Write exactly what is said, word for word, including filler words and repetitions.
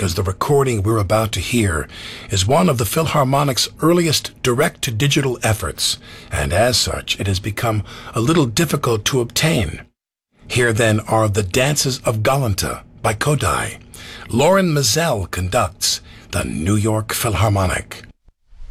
because the recording we're about to hear is one of the Philharmonic's earliest direct-to-digital efforts, and as such, it has become a little difficult to obtain. Here then are The Dances of Galanta by Kodály. Lorin Maazel conducts the New York Philharmonic.